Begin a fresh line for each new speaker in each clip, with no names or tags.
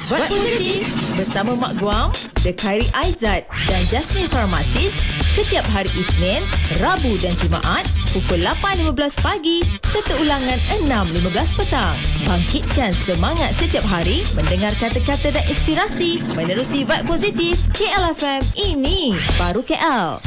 Buat positif bersama Mak Guam, The Khairi Aizat dan Jasmine Pharmacist setiap hari Isnin, Rabu dan Jumaat pukul 8.15 pagi serta ulangan 6.15 petang. Bangkitkan semangat setiap hari mendengar kata-kata dan inspirasi menerusi vibe positif KLFM. Ini baru KL.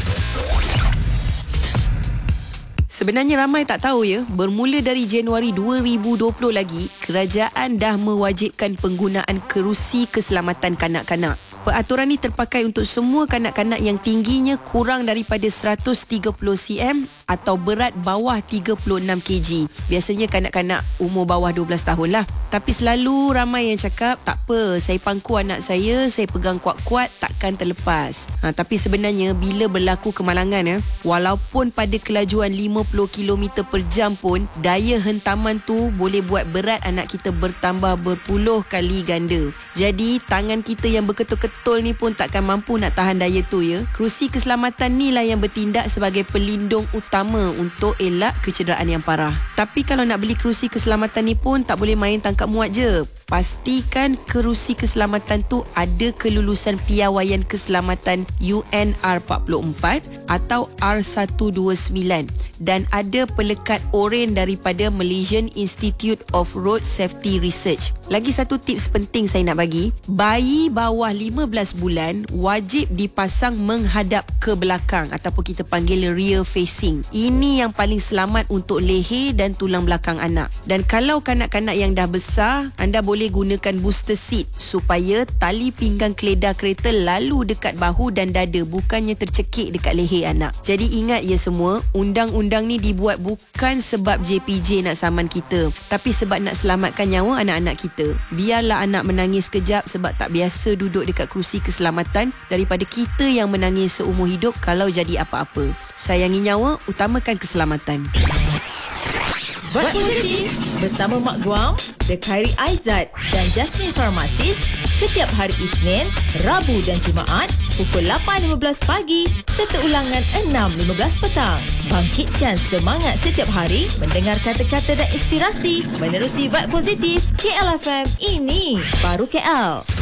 Sebenarnya ramai tak tahu ya, bermula dari Januari 2020 lagi, kerajaan dah mewajibkan penggunaan kerusi keselamatan kanak-kanak. Peraturan ini terpakai untuk semua kanak-kanak yang tingginya kurang daripada 130 cm atau berat bawah 36 kg. Biasanya kanak-kanak umur bawah 12 tahun lah. Tapi selalu ramai yang cakap, tak apa, saya pangku anak saya pegang kuat-kuat, takkan terlepas. Tapi sebenarnya bila berlaku kemalangan, walaupun pada kelajuan 50 km per jam pun, daya hentaman tu boleh buat berat anak kita bertambah berpuluh kali ganda. Jadi tangan kita yang berketul-ketul ni pun takkan mampu nak tahan daya tu ya. Kerusi keselamatan ni lah yang bertindak sebagai pelindung utama untuk elak kecederaan yang parah. Tapi kalau nak beli kerusi keselamatan ni pun tak boleh main tangkap muat je. Pastikan kerusi keselamatan tu ada kelulusan piawaian keselamatan UNR 44 atau R129 dan ada pelekat oren daripada Malaysian Institute of Road Safety Research. Lagi satu tips penting saya nak bagi, bayi bawah 15 bulan wajib dipasang menghadap ke belakang ataupun kita panggil rear facing. Ini yang paling selamat untuk leher dan tulang belakang anak. Dan kalau kanak-kanak yang dah besar, anda boleh gunakan booster seat supaya tali pinggang keledar kereta lalu dekat bahu dan dada, bukannya tercekik dekat leher anak. Jadi ingat ya semua, undang-undang ni dibuat bukan sebab JPJ nak saman kita, tapi sebab nak selamatkan nyawa anak-anak kita. Biarlah anak menangis kejap sebab tak biasa duduk dekat kerusi keselamatan daripada kita yang menangis seumur hidup kalau jadi apa-apa. Sayangi nyawa, utamakan keselamatan.
Buat positif bersama Mak Guam, The Khairi Aizat dan Jasmine Pharmacist setiap hari Isnin, Rabu dan Jumaat pukul 8.15 pagi serta ulangan 6.15 petang. Bangkitkan semangat setiap hari mendengar kata-kata dan inspirasi menerusi vibe positif KLFM. Ini baru KL.